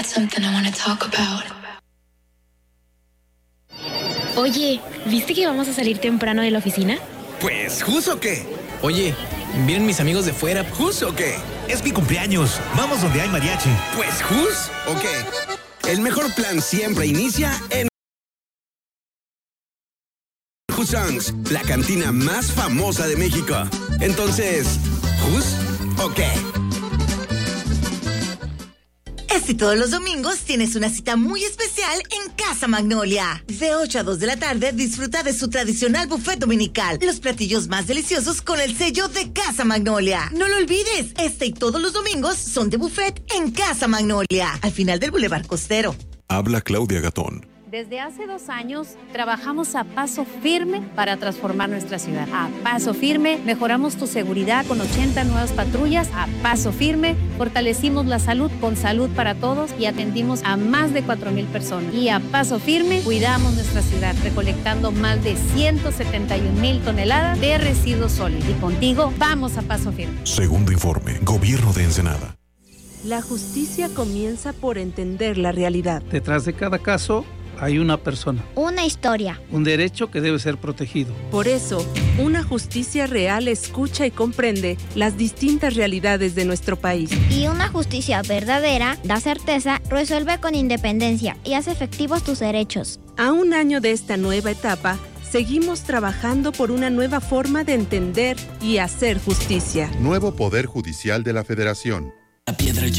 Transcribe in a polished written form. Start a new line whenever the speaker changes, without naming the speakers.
something I want to talk about.
Oye, ¿viste que vamos a salir temprano de la oficina?
Pues, ¿jus o qué?
Oye, ¿vienen mis amigos de fuera?
¿Jus o qué?
Es mi cumpleaños. Vamos donde hay mariachi.
Pues, ¿jus o qué? El mejor plan siempre inicia en Who Songs, la cantina más famosa de México. Entonces, ¿jus o qué?
Este y todos los domingos tienes una cita muy especial en Casa Magnolia. De 8 a 2 de la tarde disfruta de su tradicional buffet dominical. Los platillos más deliciosos con el sello de Casa Magnolia. No lo olvides, este y todos los domingos son de buffet en Casa Magnolia, al final del Boulevard Costero.
Habla Claudia Gatón.
Desde hace 2 años trabajamos a paso firme para transformar nuestra ciudad. A paso firme mejoramos tu seguridad con 80 nuevas patrullas. A paso firme fortalecimos la salud con Salud para Todos y atendimos a más de 4,000 personas. Y a paso firme cuidamos nuestra ciudad recolectando más de 171,000 toneladas de residuos sólidos. Y contigo vamos a paso firme.
Segundo informe, Gobierno de Ensenada.
La justicia comienza por entender la realidad.
Detrás de cada caso hay una persona.
Una historia.
Un derecho que debe ser protegido.
Por eso, una justicia real escucha y comprende las distintas realidades de nuestro país.
Y una justicia verdadera da certeza, resuelve con independencia y hace efectivos tus derechos.
A 1 año de esta nueva etapa, seguimos trabajando por una nueva forma de entender y hacer justicia.
Nuevo Poder Judicial de la Federación.
La piedra